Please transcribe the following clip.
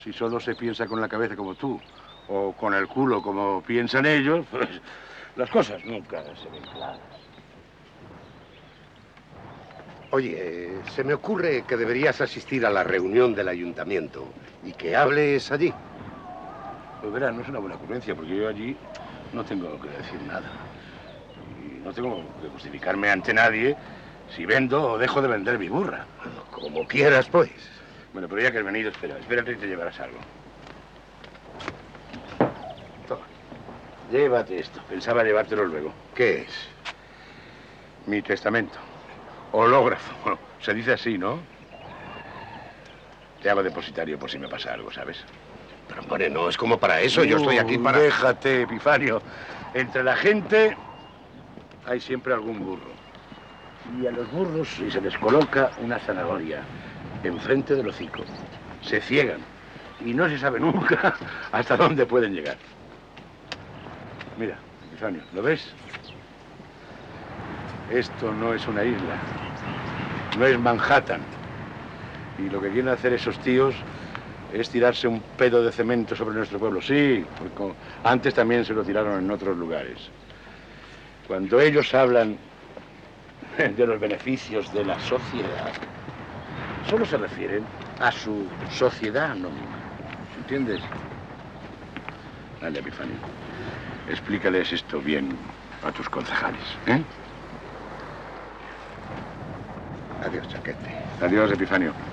Si solo se piensa con la cabeza como tú, o con el culo como piensan ellos, pues las cosas nunca se ven claras. Oye, se me ocurre que deberías asistir a la reunión del ayuntamiento y que hables allí. Pues verás, no es una buena ocurrencia, porque yo allí no tengo que decir nada. Y no tengo que justificarme ante nadie si vendo o dejo de vender mi burra. Como quieras, pues. Bueno, pero ya que has venido, espérate y te llevarás algo. Toma. Llévate esto. Pensaba llevártelo luego. ¿Qué es? Mi testamento. Hológrafo. Bueno, se dice así, ¿no? Te hago depositario por si me pasa algo, ¿sabes? Pero, hombre, no es como para eso. Yo estoy aquí para... Déjate, Epifanio. Entre la gente hay siempre algún burro. Y a los burros se les coloca una zanahoria enfrente del hocico. Se ciegan. Y no se sabe nunca hasta dónde pueden llegar. Mira, Epifanio, ¿lo ves? Esto no es una isla. No es Manhattan. Y lo que quieren hacer esos tíos es tirarse un pedo de cemento sobre nuestro pueblo. Sí, porque antes también se lo tiraron en otros lugares. Cuando ellos hablan de los beneficios de la sociedad, solo se refieren a su sociedad anónima. ¿Entiendes? Dale, Epifanio. Explícales esto bien a tus concejales, ¿eh? Adiós, Chaquete. Adiós, Epifanio.